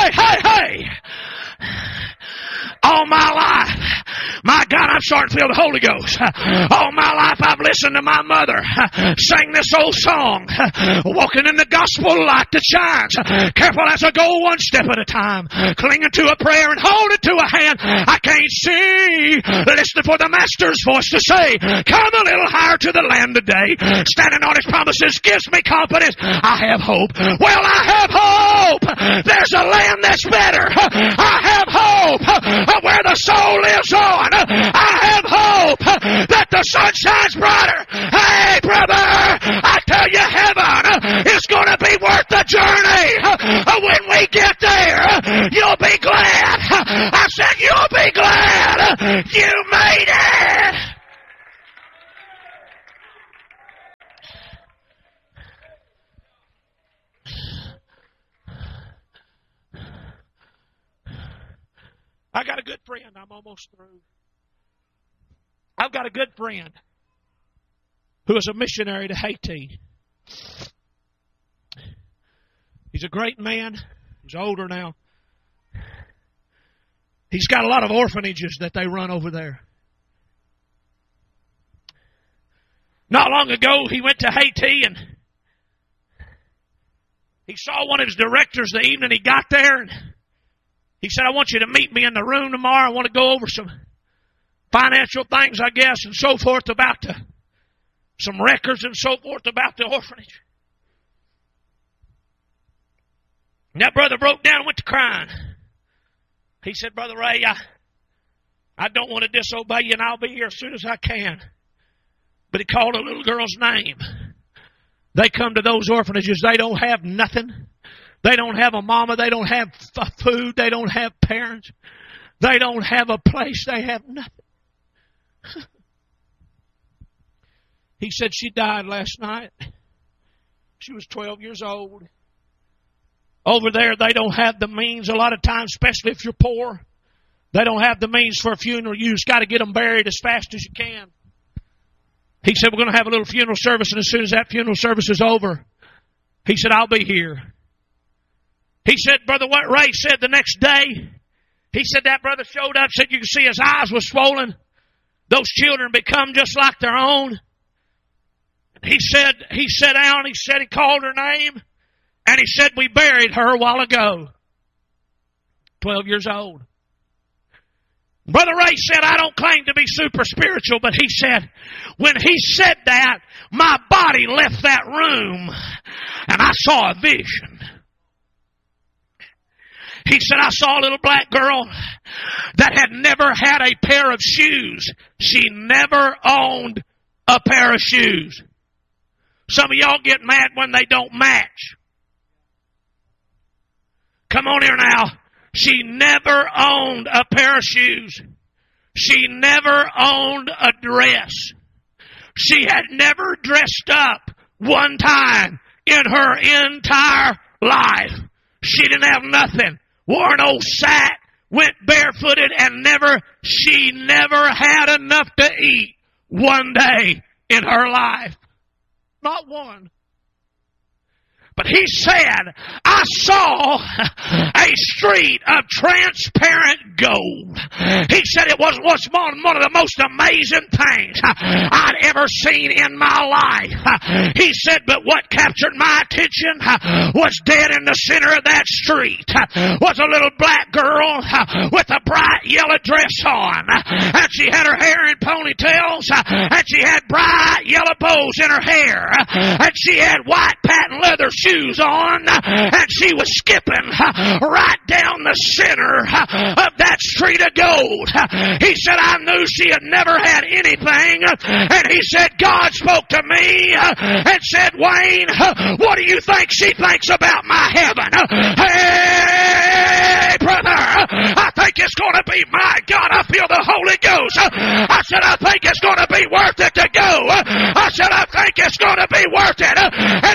hey. All my life, my God, I'm starting to feel the Holy Ghost. All my life I've listened to my mother sing this old song, walking in the gospel light that shines. Careful as I go one step at a time, clinging to a prayer and holding to a hand. I can't see, listening for the Master's voice to say, come a little higher to the land today. Standing on His promises gives me confidence. I have hope. Well, I have hope. There's a land that's better. I have hope where the soul lives on. I have hope that the sun shines brighter. Hey, brother, I tell you, heaven is going to be worth the journey. When we get there, you'll be glad. I said you'll be glad you made it. I got a good friend. I'm almost through. I've got a good friend who is a missionary to Haiti. He's a great man. He's older now. He's got a lot of orphanages that they run over there. Not long ago, he went to Haiti and he saw one of his directors the evening he got there, and he said, I want you to meet me in the room tomorrow. I want to go over some financial things, I guess, and so forth about some records and so forth about the orphanage. And that brother broke down and went to crying. He said, Brother Ray, I don't want to disobey you, and I'll be here as soon as I can. But he called a little girl's name. They come to those orphanages. They don't have nothing. They don't have a mama. They don't have food. They don't have parents. They don't have a place. They have nothing. He said she died last night. She was 12 years old. Over there, they don't have the means a lot of times, especially if you're poor. They don't have the means for a funeral. You just got to get them buried as fast as you can. He said, we're going to have a little funeral service, and as soon as that funeral service is over, he said, I'll be here. He said, Brother Ray said the next day, he said that brother showed up, said you can see his eyes were swollen. Those children become just like their own. He sat down, he said he called her name, and he said, we buried her a while ago. 12 years old. Brother Ray said, I don't claim to be super spiritual, but he said, when he said that, my body left that room, and I saw a vision. He said, I saw a little black girl that had never had a pair of shoes. She never owned a pair of shoes. Some of y'all get mad when they don't match. Come on here now. She never owned a pair of shoes. She never owned a dress. She had never dressed up one time in her entire life. She didn't have nothing. Wore an old sack, went barefooted, and she never had enough to eat one day in her life. Not one. But he said, I saw a street of transparent gold. He said it was one of the most amazing things I'd ever seen in my life. He said, but what captured my attention was dead in the center of that street was a little black girl with a bright yellow dress on. And she had her hair in ponytails, and she had bright yellow bows in her hair, and she had white patent leather shoes on, and she was skipping right down the center of that street of gold. He said, I knew she had never had anything, and he said, God spoke to me and said, Wayne, what do you think she thinks about my heaven? Hey, brother, I think it's going to be, my God, I feel the Holy Ghost. I said, I think it's going to be worth it to go. I said, I think it's going to be worth it. And